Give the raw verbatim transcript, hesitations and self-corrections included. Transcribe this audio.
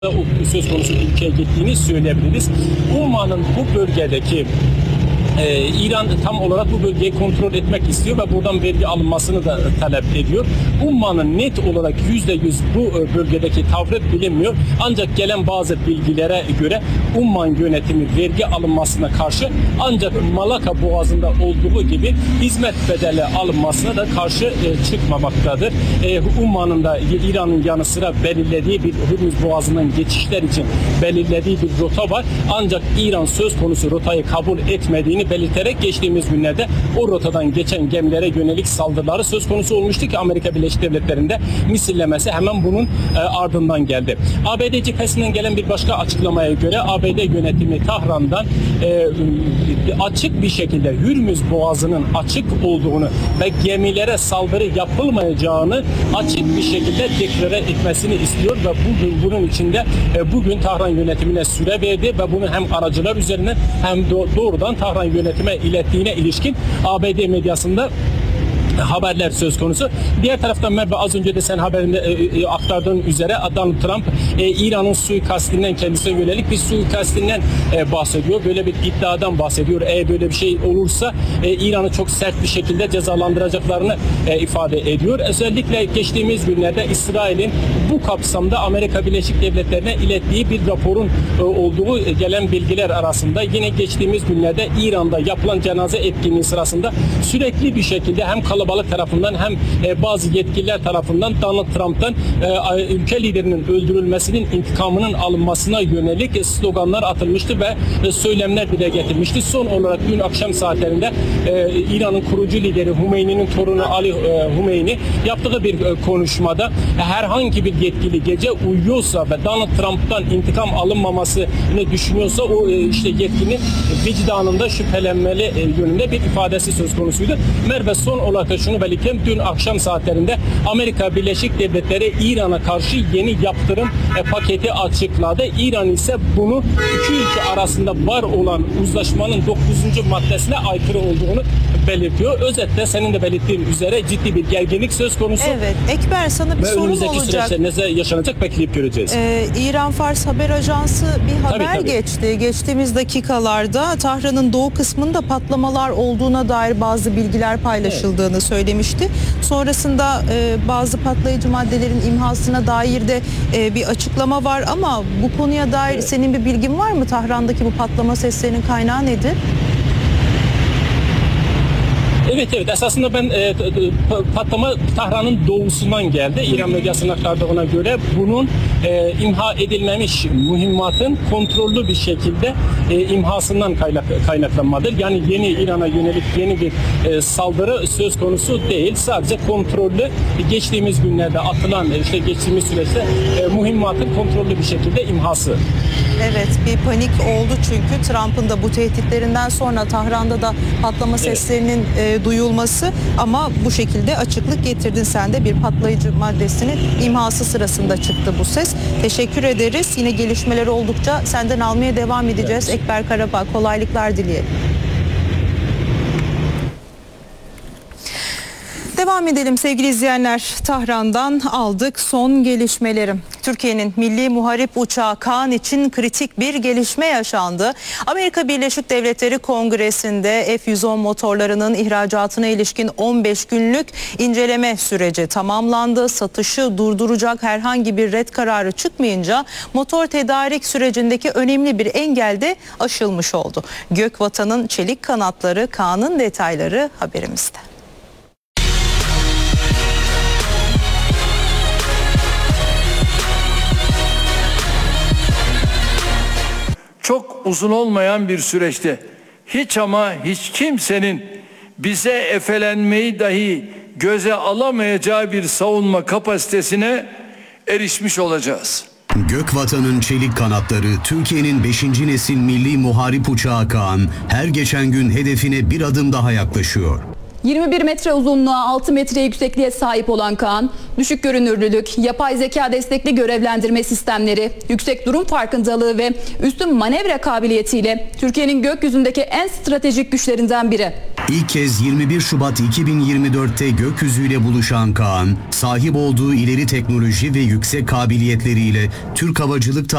söz konusu ülkeye gittiğini söyleyebiliriz. Umman'ın bu bölgedeki Ee, İran tam olarak bu bölgeyi kontrol etmek istiyor ve buradan vergi alınmasını da talep ediyor. Umman'ın net olarak yüzde yüz bu bölgedeki tavrı bilinmiyor. Ancak gelen bazı bilgilere göre Umman yönetimi vergi alınmasına karşı, ancak Malaka Boğazı'nda olduğu gibi hizmet bedeli alınmasına da karşı e, çıkmamaktadır. E, Umman'ın da İran'ın yanı sıra belirlediği bir Hürmüz Boğazı'ndan geçişler için belirlediği bir rota var. Ancak İran söz konusu rotayı kabul etmediğini belirterek geçtiğimiz günlerde o rotadan geçen gemilere yönelik saldırıları söz konusu olmuştu ki Amerika Birleşik Devletleri'nde misillemesi hemen bunun e, ardından geldi. A B D cephesinden gelen bir başka açıklamaya göre A B D yönetimi Tahran'dan e, açık bir şekilde Hürmüz Boğazı'nın açık olduğunu ve gemilere saldırı yapılmayacağını açık bir şekilde deklare etmesini istiyor ve bugün bunun içinde e, bugün Tahran yönetimine süre verdi ve bunu hem aracılar üzerinden hem doğrudan Tahran yönetime ilettiğine ilişkin A B D medyasında haberler söz konusu. Diğer taraftan Merve, az önce de sen haberinde e, aktardığın üzere Donald Trump e, İran'ın suikastinden, kendisine yönelik bir suikastinden e, bahsediyor. Böyle bir iddiadan bahsediyor. Eğer böyle bir şey olursa e, İran'ı çok sert bir şekilde cezalandıracaklarını e, ifade ediyor. Özellikle geçtiğimiz günlerde İsrail'in bu kapsamda Amerika Birleşik Devletleri'ne ilettiği bir raporun e, olduğu e, gelen bilgiler arasında yine geçtiğimiz günlerde İran'da yapılan cenaze etkinliği sırasında sürekli bir şekilde hem kalabalık tarafından hem e, bazı yetkililer tarafından Donald Trump'tan e, ülke liderinin öldürülmesinin intikamının alınmasına yönelik sloganlar atılmıştı ve e, söylemler dile getirmişti. Son olarak dün akşam saatlerinde e, İran'ın kurucu lideri Hümeyni'nin torunu Ali e, Hümeyni yaptığı bir e, konuşmada herhangi bir yetkili gece uyuyorsa ve Donald Trump'tan intikam alınmamasını düşünüyorsa o e, işte yetkinin vicdanında şüphelenmeli e, yönünde bir ifadesi söz konusuydu. Merve, son olarak da şunu belirteyim. Dün akşam saatlerinde Amerika Birleşik Devletleri İran'a karşı yeni yaptırım e, paketi açıkladı. İran ise bunu iki ülke arasında var olan uzlaşmanın dokuzuncu maddesine aykırı olduğunu belirtiyor. Özetle senin de belirttiğin üzere ciddi bir gerginlik söz konusu. Evet. Ekber, sana bir ve sorum önümüzdeki olacak. süreçte ne yaşanacak bekleyip göreceğiz. Ee, İran Fars Haber Ajansı bir haber Tabii, tabii. geçti. Geçtiğimiz dakikalarda Tahran'ın doğu kısmında patlamalar olduğuna dair bazı bilgiler paylaşıldığını evet. söylemişti. Sonrasında e, bazı patlayıcı maddelerin imhasına dair de e, bir açıklama var ama bu konuya dair evet. senin bir bilgin var mı? Tahran'daki bu patlama seslerinin kaynağı nedir? Evet evet esasında ben e, patlama Tahran'ın doğusundan geldi. İran medyasının aktardığına göre bunun e, imha edilmemiş mühimmatın kontrollü bir şekilde e, imhasından kaynak, kaynaklanmadır. Yani yeni İran'a yönelik yeni bir e, saldırı söz konusu değil. Sadece kontrollü geçtiğimiz günlerde atılan işte geçtiğimiz süreçte e, mühimmatın kontrollü bir şekilde imhası. Evet, bir panik oldu çünkü Trump'ın da bu tehditlerinden sonra Tahran'da da patlama evet. seslerinin e, duyulması, ama bu şekilde açıklık getirdin sen de, bir patlayıcı maddesinin imhası sırasında çıktı bu ses. Teşekkür ederiz. Yine gelişmeleri oldukça senden almaya devam edeceğiz. Evet. Ekber Karabağ, kolaylıklar dileyelim. Devam edelim sevgili izleyenler. Tahran'dan aldık son gelişmeleri. Türkiye'nin milli muharip uçağı Kaan için kritik bir gelişme yaşandı. Amerika Birleşik Devletleri Kongresi'nde F yüz on motorlarının ihracatına ilişkin on beş günlük inceleme süreci tamamlandı. Satışı durduracak herhangi bir ret kararı çıkmayınca motor tedarik sürecindeki önemli bir engel de aşılmış oldu. Gökvatan'ın çelik kanatları, Kaan'ın detayları haberimizde. Çok uzun olmayan bir süreçte hiç ama hiç kimsenin bize efelenmeyi dahi göze alamayacağı bir savunma kapasitesine erişmiş olacağız. Gökvatan'ın çelik kanatları, Türkiye'nin beşinci nesil milli muharip uçağı Kaan her geçen gün hedefine bir adım daha yaklaşıyor. yirmi bir metre uzunluğa, altı metre yüksekliğe sahip olan Kaan, düşük görünürlülük, yapay zeka destekli görevlendirme sistemleri, yüksek durum farkındalığı ve üstün manevra kabiliyetiyle Türkiye'nin gökyüzündeki en stratejik güçlerinden biri. İlk kez yirmi bir Şubat iki bin yirmi dört'te gökyüzüyle buluşan Kaan, sahip olduğu ileri teknoloji ve yüksek kabiliyetleriyle Türk havacılık